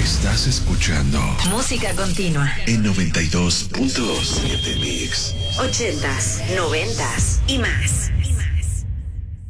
Estás escuchando Música Continua en 92.7 Mix. 80s, 90s y más.